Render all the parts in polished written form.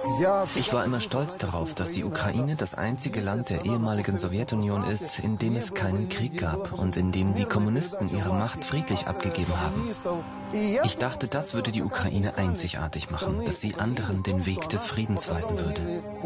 Ich war immer stolz darauf, dass die Ukraine das einzige Land der ehemaligen Sowjetunion ist, in dem es keinen Krieg gab und in dem die Kommunisten ihre Macht friedlich abgegeben haben. Ich dachte, das würde die Ukraine einzigartig machen, dass sie anderen den Weg des Friedens weisen würde.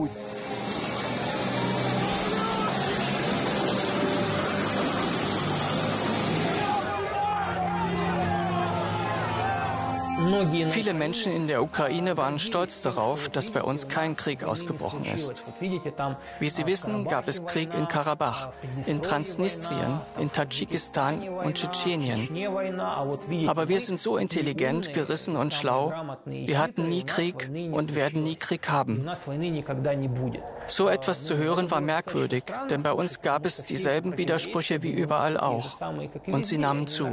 Viele Menschen in der Ukraine waren stolz darauf, dass bei uns kein Krieg ausgebrochen ist. Wie Sie wissen, gab es Krieg in Karabach, in Transnistrien, in Tadschikistan und Tschetschenien. Aber wir sind so intelligent, gerissen und schlau. Wir hatten nie Krieg und werden nie Krieg haben. So etwas zu hören war merkwürdig, denn bei uns gab es dieselben Widersprüche wie überall auch. Und sie nahmen zu.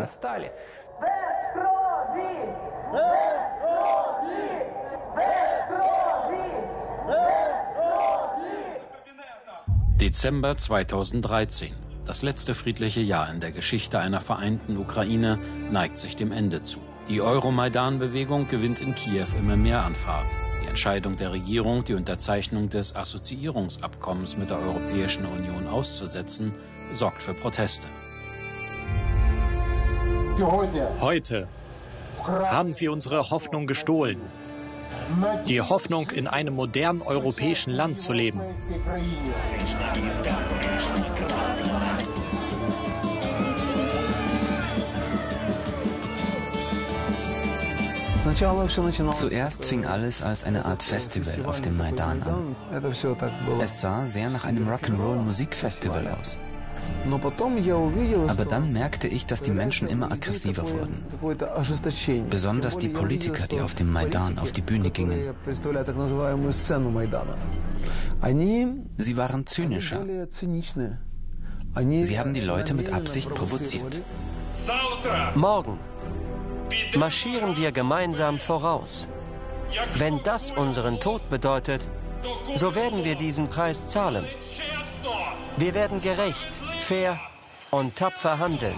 Dezember 2013. Das letzte friedliche Jahr in der Geschichte einer vereinten Ukraine neigt sich dem Ende zu. Die Euromaidan-Bewegung gewinnt in Kiew immer mehr an Fahrt. Die Entscheidung der Regierung, die Unterzeichnung des Assoziierungsabkommens mit der Europäischen Union auszusetzen, sorgt für Proteste. Heute haben sie unsere Hoffnung gestohlen. Die Hoffnung, in einem modernen europäischen Land zu leben. Zuerst fing alles als eine Art Festival auf dem Maidan an. Es sah sehr nach einem Rock'n'Roll-Musikfestival aus. Aber dann merkte ich, dass die Menschen immer aggressiver wurden. Besonders die Politiker, die auf dem Maidan auf die Bühne gingen. Sie waren zynischer. Sie haben die Leute mit Absicht provoziert. Morgen marschieren wir gemeinsam voraus. Wenn das unseren Tod bedeutet, so werden wir diesen Preis zahlen. Wir werden gerecht, fair und tapfer handeln.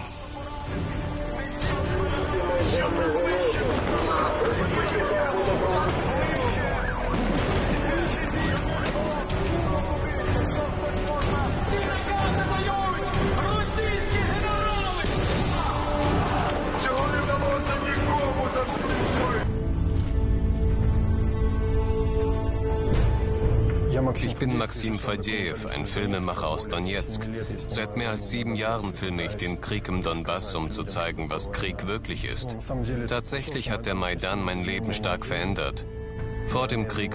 Ich bin Maxim Fadejew, ein Filmemacher aus Donezk. Seit mehr als 7 Jahren filme ich den Krieg im Donbass, um zu zeigen, was Krieg wirklich ist. Tatsächlich hat der Maidan mein Leben stark verändert. Vor dem Krieg